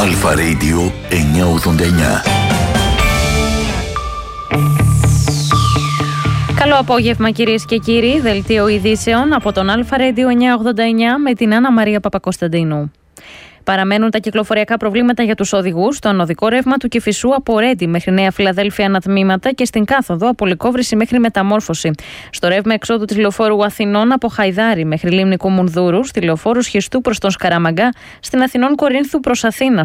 Αλφα Radio 989. Καλό απόγευμα κυρίες και κύριοι, δελτίο ειδήσεων από τον Αλφα Radio 989 με την Άννα Μαρία Παπακοσταντίνου. Παραμένουν τα κυκλοφοριακά προβλήματα για τους οδηγούς στον οδικό ρεύμα του Κηφισού από Ρέντι μέχρι Νέα Φιλαδέλφια ανατμήματα και στην κάθοδο από Λυκόβρηση μέχρι Μεταμόρφωση. Στο ρεύμα εξόδου της λεωφόρου Αθηνών από Χαϊδάρι μέχρι Λίμνη Κουμουνδούρου, στη λεωφόρου Σχιστού προς τον Σκαραμαγκά, στην Αθηνών Κορίνθου προς Αθήνα.